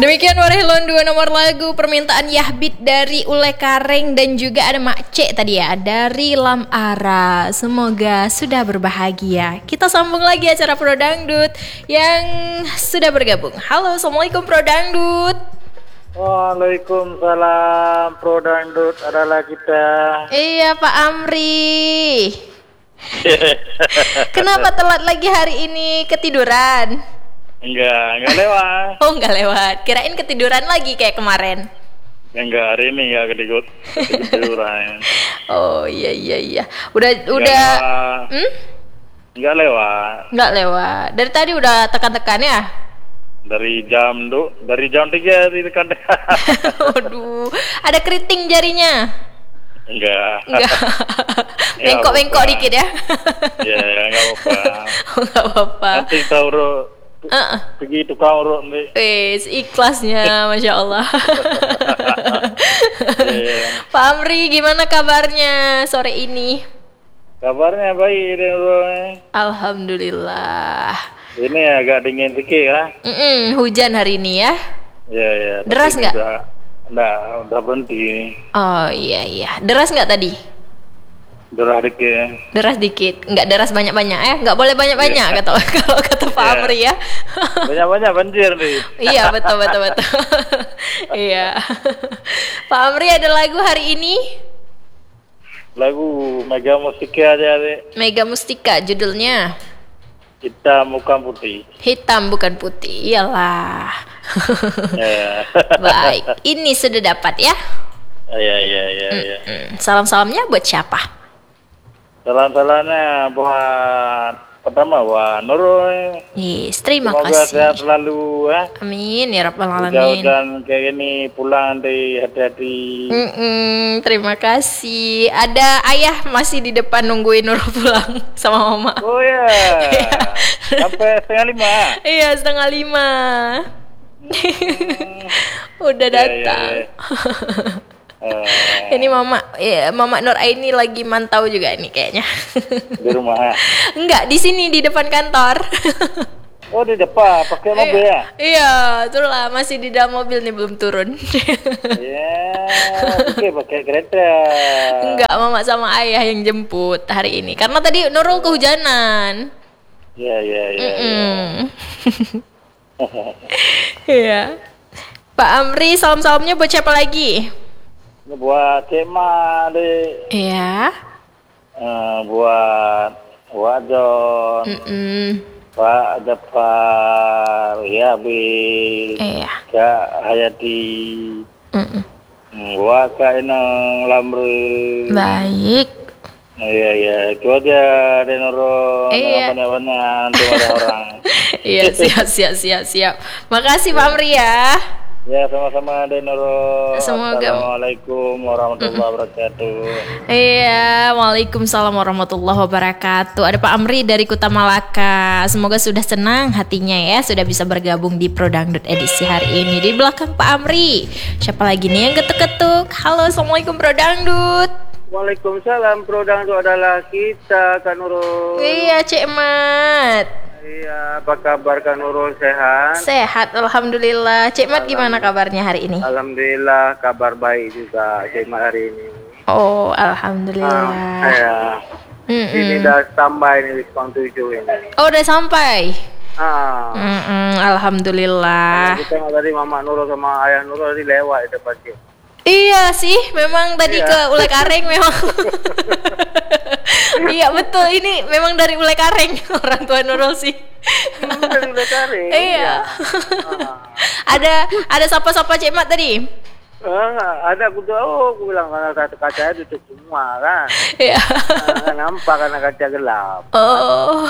Demikian Warhelon, dua nomor lagu permintaan Yahbit dari Ule Kareng dan juga ada Mak Cek tadi ya dari Lam Ara. Semoga sudah berbahagia. Kita sambung lagi acara Pro Dangdut yang sudah bergabung. Halo, Assalamualaikum Pro Dangdut. Waalaikumsalam, Pro Dangdut adalah kita. Iya Pak Amri. Kenapa telat lagi hari ini, ketiduran? Enggak lewat. Oh enggak lewat, kirain ketiduran lagi kayak kemarin. Enggak, hari ini enggak ketiduran. Oh iya. Udah. Enggak lewat. Enggak lewat. Dari tadi udah tekan-tekan ya? Dari jam 3 ditekan. Waduh, ada keriting jarinya? Enggak. Bengkok-bengkok dikit ya? Ya, enggak apa-apa. Enggak apa-apa. Nanti kita urut. Pergi tukang urut nih. Ikhlasnya, Masya Allah. Pak Amri, gimana kabarnya sore ini? Kabarnya baik, Alhamdulillah. Ini agak dingin sedikit ya. Hujan hari ini ya? Ya. Deras nggak? Udah berhenti. Oh iya. Deras nggak tadi? Deras dikit. Deras dikit, nggak deras banyak-banyak ya? Nggak boleh banyak-banyak kalau kata Pak Amri ya. Banyak-banyak banjir nih. Iya betul. Iya. Pak Amri ada lagu hari ini? Lagu Mega Mustika aja deh. Mega Mustika judulnya. Hitam bukan putih. Hitam bukan putih, iyalah. Baik, ini sudah dapat ya? Iya. Salam-salamnya buat siapa? Salam-salamnya pertama buat Nurul. Yes, terima Semoga kasih. sehat selalu ya. Amin ya rabbal alamin. Hujan kayak gini pulang di hati-hati. Terima kasih. Ada ayah masih di depan nungguin Nurul pulang sama mama. Oh ya. Sampai 4:30. Iya 4:30. Udah datang. Ini Mama Nur Aini lagi mantau juga ini kayaknya. Di rumah. Enggak, di sini di depan kantor. Oh, di depan pakai mobil ya? Iya, itulah masih di dalam mobil nih belum turun. Pakai kereta. Enggak, Mama sama Ayah yang jemput hari ini. Karena tadi Nurul kehujanan. Iya. Iya. Pak Amri, salam-salamnya buat siapa lagi? Buat Cema deh. Iya. Buat John. Pak Jafar, Yabi. Iya. Kak Hayati. Buat Kak Enang Lamri. Baik. Iya, itu aja Denoro. Iya. Banyak-banyak nanti ada orang. Iya, siap. Makasih Pak Amri ya. Ya, sama-sama Denoro. Semoga. Assalamualaikum warahmatullahi wabarakatuh. Iya, waalaikumsalam warahmatullahi wabarakatuh. Ada Pak Amri dari Kuta Malaka. Semoga sudah senang hatinya ya, sudah bisa bergabung di Pro Dangdut edisi hari ini. Di belakang Pak Amri, siapa lagi nih yang ketuk-ketuk? Halo, assalamualaikum Pro Dangdut. Waalaikumsalam, Pro Dangdut adalah kita, Kak Nurul. Iya, Cek Mat. Iya, apa kabar Kak Nurul, sehat? Sehat, alhamdulillah. Cek Mat gimana kabarnya hari ini? Alhamdulillah, kabar baik juga Cek Mat hari ini. Oh, alhamdulillah. Iya. Ini udah standby nih di Pang 7 ini. Oh, udah sampai. Alhamdulillah. Kita tadi Mama Nurul sama Ayah Nurul tadi lewat di depan sini. Iya sih, memang tadi ke Ule Kareng memang. Iya betul, ini memang dari Ule Kareng orang tua Nurul sih. Dari Ule Kareng. Iya. Ada sapa-sapa Cek Mat tadi? Ada aku bilang karena kaca itu semua kan. Iya. Nggak nampak karena kaca gelap. Oh.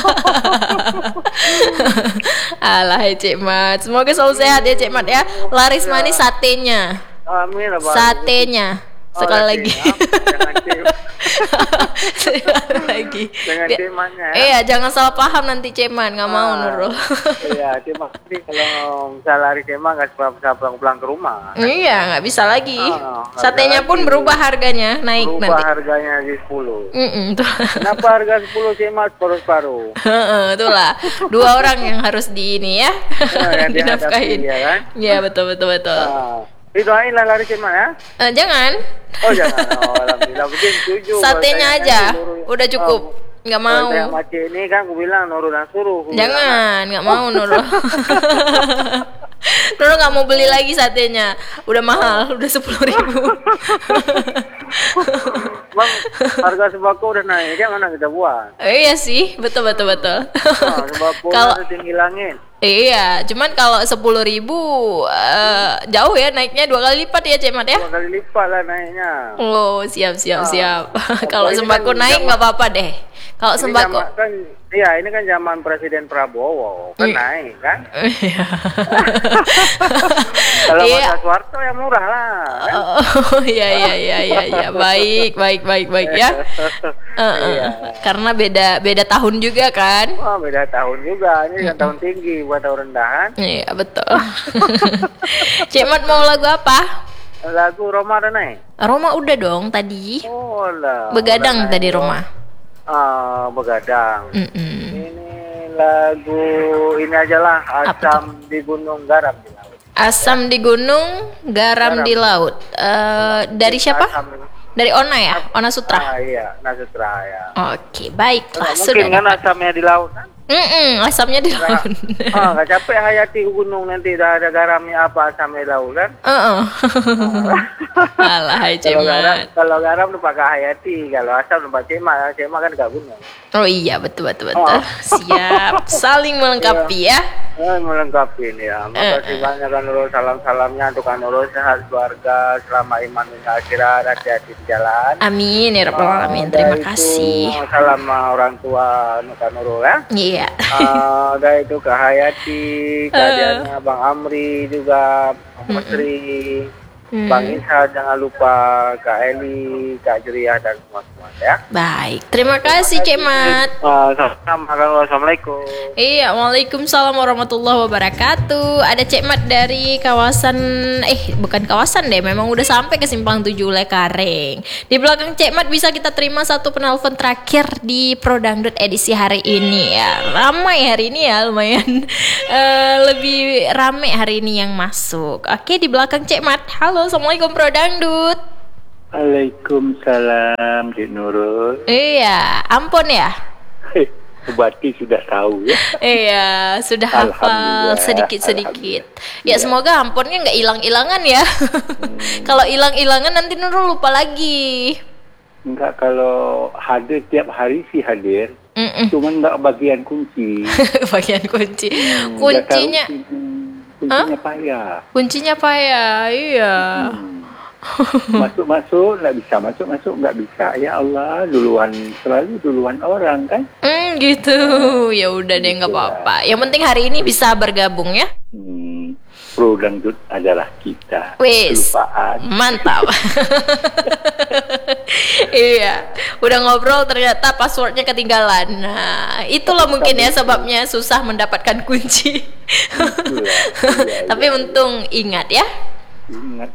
Alah Cek Mat, semoga selalu sehat ya Cek Mat ya. Laris manis satenya. Amin. Satenya sekali lagi. lagi. Dengan Cematnya. Iya, jangan salah paham nanti Cemat, nggak mau Nurul. Iya, Cemat ini kalau misalnya hari Cemat nggak bisa pulang ke rumah. Iya, nggak bisa lagi. Nggak Satenya bisa pun lagi. berubah harganya, naik Berubah nanti. harganya di 10. Tuh. Kenapa harga 10 Cemat separuh-separuh? Itulah 2 orang yang harus di ini ya, Yang dinafkahin. dihadapi, ya kan? Iya, betul. Didoain lah lari Cemat ya. Jangan. Oh jangan, alhamdulillah mungkin setuju. Satenya aja, udah cukup. Nggak mau. Kalau saya macet ini kan aku bilang Nurul dan suruh. Jangan, nggak mau Nurul. Nurul nggak mau beli lagi satenya, udah mahal, udah 10.000. Bang, harga sembako udah naik, ya mana kita buat? Iya sih, betul. Sembako Kalau udah tinggi langit. iya, cuman kalau 10.000 jauh ya naiknya 2 kali lipat ya Cemat ya. 2 kali lipat lah naiknya. Oh, siap. Kalau ini sembako kan naik zaman- nggak apa-apa deh. Kalau Ini sembako, zaman kan, iya ini kan zaman Presiden Prabowo kan naik kan. Iya. Kalau Iya. masa Soeharto ya murah lah. Kan? Oh, iya. Baik ya. Iya. Karena beda tahun juga kan. Oh, beda tahun juga. Ini kan tahun tinggi buat tahun rendahan. Iya, betul. Cemat mau lagu apa? Lagu Roma udah naik. Roma udah dong tadi. Oh lah. Begadang udah naik. tadi Roma. Begadang. Mm-mm. Ini lagu ini aja lah, Asam di Gunung Garam di Laut. Asam di gunung, garam di laut. Dari siapa? Asam. Dari Ona ya? Ona Sutra. Iya, Nasutra ya. Oke, baiklah. Mungkin Sudah kan dapat. asamnya di laut kan? Asamnya di laut. Nggak capek hayati gunung nanti udah ada garamnya apa asamnya di laut kan? Alah, hai Cemat. Kalau garam lupa pakai hayati, kalau asam lupa Cemat kan gak gunung. Oh iya, betul. Siap. Saling melengkapi ya. Melengkapi ini ya. Makasih banyak kan Nurul, salam-salamnya untuk kan Nurul, sehat keluarga, selama iman dan akhirat, hati-hati di jalan. Amin ya rabbal alamin. Terima Udah kasih. itu, salam orang tua Nuka Nurul ya. Iya. Udah itu Kak Hayati, Kak Diana, Bang Amri juga, Bang Sri, Bang Isa, jangan lupa Kak Eli, Kak Jeriah dan semua ya. Baik. Terima kasih Cemat. Sama-sama. Assalamualaikum. Iya, waalaikumsalam warahmatullahi wabarakatuh. Ada Cemat dari kawasan, bukan kawasan deh, memang udah sampai ke Simpang 7 Lekareng. Di belakang Cemat bisa kita terima satu penelpon terakhir di Pro Dangdut edisi hari ini ya. Ramai hari ini ya, lumayan lebih ramai hari ini yang masuk. Oke, di belakang Cemat. Halo, assalamualaikum Pro Dangdut. Waalaikumsalam, Dik Nurul. Iya, ampun ya. Berarti sudah tahu ya. Iya, sudah hafal Alhamdulillah, sedikit-sedikit. alhamdulillah. Ya Iya. semoga ampunnya nggak hilang-hilangan ya. Kalau hilang-hilangan nanti Nurul lupa lagi. Enggak, kalau hadir tiap hari sih hadir. Mm-mm. Cuman enggak bagian kunci. Bagian kunci. Nggak Kuncinya, tahu, kuncinya payah. kuncinya apa ya? Iya. Masuk-masuk enggak bisa, masuk-masuk enggak bisa. Ya Allah, selalu duluan orang kan. Gitu. Ya udah deh, nggak apa-apa. Yang penting hari ini bisa bergabung ya. Pro Dangdut adalah kita. Wis. Kelupaan. Mantap. Iya, udah ngobrol ternyata passwordnya ketinggalan. Nah, itulah mungkin ya sebabnya susah mendapatkan kunci. Itulah. Tapi untung ingat ya. Ingat.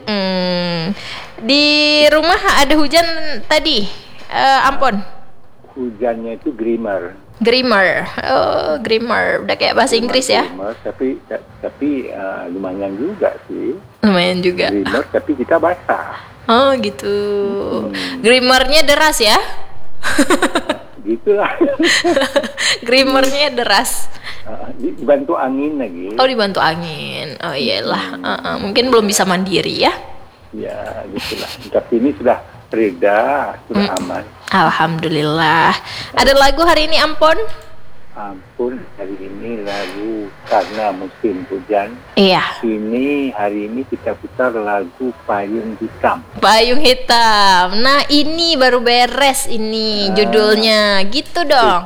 Di rumah ada hujan tadi. Ampun. Hujannya itu grimmer. Grimmer. Oh, grimmer. Udah kayak bahasa Inggris ya. Grimmer, tapi lumayan juga sih. Lumayan juga. Grimmer, tapi kita basah. Oh, gitu. Grimmernya deras ya. Gitulah. Grimmernya deras. Dibantu angin lagi. Oh, dibantu angin. Oh iyalah. Mungkin belum bisa mandiri ya. Ya, gitulah. Tapi ini sudah reda, sudah aman. Alhamdulillah. Ada lagu hari ini Ampun? Ampun, hari ini lagu karena musim hujan. Iya. Hari ini kita putar lagu Payung Hitam. Payung Hitam. Nah, ini baru beres ini judulnya. Gitu dong.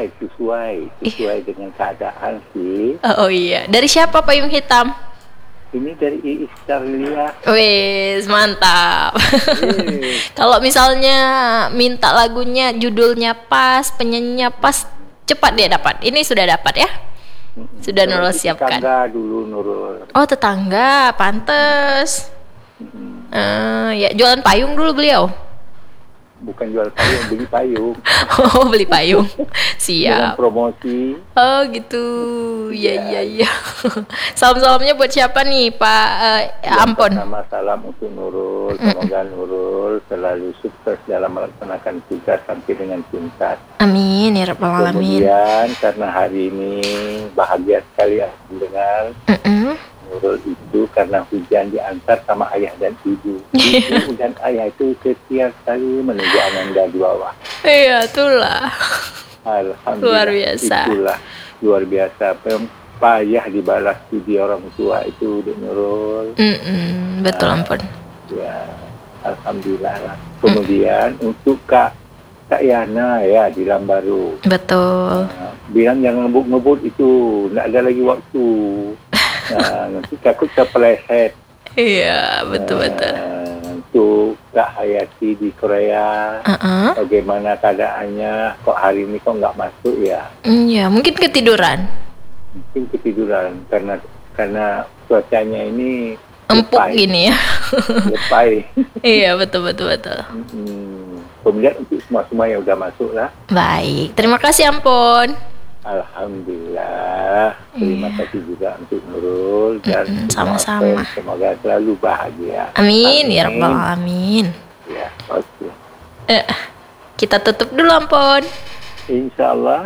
Sesuai dengan keadaan sih. Oh iya. Dari siapa Payung Hitam? Ini dari Iis Carlia. Wis, mantap. Eh, Kalau misalnya minta lagunya, judulnya pas, penyanyinya pas, cepat dia dapat. Ini sudah dapat ya? Sudah Nurul siapkan. Tetangga dulu Nurul. Oh, tetangga, pantes. Ya, jualan payung dulu beliau. Bukan jual payung, beli payung. Oh, beli payung. Dalam Siap. promosi. Oh, gitu. Iya. Salam-salamnya buat siapa nih, Pak Ampon? Sama salam untuk Nurul. Semoga Nurul selalu sukses dalam melaksanakan tugas sampai dengan tuntas. Amin, ya rabbal alamin. Kemudian karena hari ini bahagia sekali aku dengar Nurul itu karena hujan diantar sama ayah dan ibu. Ibu dan ayah itu setia sekali menunggu Ananda di bawah. Iya, itulah. Alhamdulillah. Luar biasa. Itulah luar biasa. Payah dibalas di orang tua itu di Nurul. Betul Ampon. Ya, alhamdulillah lah. Kemudian untuk Kak Yana ya di Lambaru. Betul. Bilang jangan ngebut-ngebut itu, nggak ada lagi waktu. Nanti takut terpeleset. Iya, betul. Untuk Kak Hayati di Korea, bagaimana keadaannya? Kok hari ini kok nggak masuk ya? Iya, mungkin ketiduran. Mungkin ketiduran karena cuacanya ini Empuk lepai. gini ya. Lepai. Iya, betul. Kemudian untuk semua yang udah masuk lah. Baik, terima kasih Ampon. Alhamdulillah. Terima kasih juga untuk Nurul dan sama-sama. semoga selalu bahagia. Amin, ya rabbal alamin. Ya, oke. Kita tutup dulu Ampon. Insya Allah.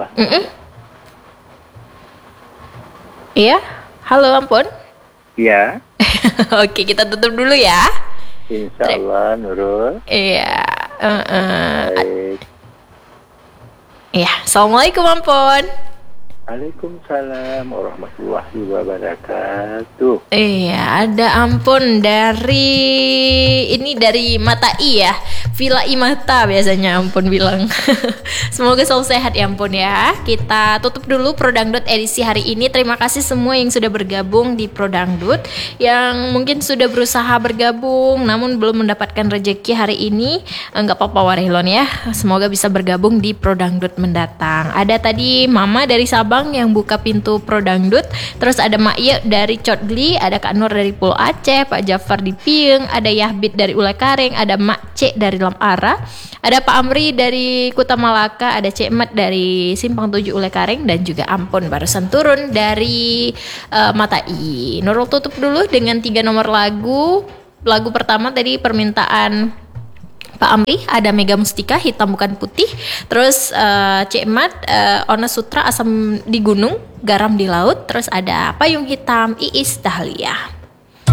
Iya, halo Ampon. Ya, Oke, kita tutup dulu ya. insya Allah Nurul. Iya. Baik. Iya, assalamualaikum Ampon. Waalaikumsalam warahmatullahi wabarakatuh. Iya, ada Ampon dari Mata I ya. Villa Imata biasanya Ampon bilang. Semoga selalu sehat ya Ampon ya. Kita tutup dulu Prodangdut edisi hari ini. Terima kasih semua yang sudah bergabung di Prodangdut, yang mungkin sudah berusaha bergabung namun belum mendapatkan rezeki hari ini. Enggak apa-apa Warilon ya. Semoga bisa bergabung di Prodangdut mendatang. Ada tadi Mama dari Sabang yang buka pintu Prodangdut. Terus ada Mak Ye dari Cotgli, ada Kak Nur dari Pulau Aceh, Pak Jafar di Pieng, ada Yahbit dari Ulekareng, ada Mak Cek dari Lamara, ada Pak Amri dari Kuta Malaka, ada Cek Mat dari Simpang 7 Ulekareng, dan juga Ampon barusan turun dari Mata I. Nurul tutup dulu dengan 3 nomor lagu. Lagu pertama tadi permintaan Pak Amri, ada Mega Mustika, Hitam Bukan Putih. Terus Cek Mat, Ona Sutra, Asam di Gunung, Garam di Laut. Terus ada Payung Hitam, Iis Dahlia.